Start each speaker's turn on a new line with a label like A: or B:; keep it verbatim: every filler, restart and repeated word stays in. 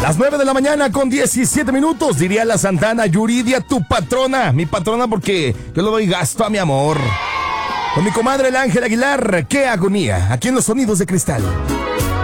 A: Las nueve de la mañana con diecisiete minutos, diría la Santana. Yuridia, tu patrona, mi patrona, porque yo le doy gasto a mi amor. Con mi comadre el Ángel Aguilar, qué agonía, aquí en los Sonidos de Cristal.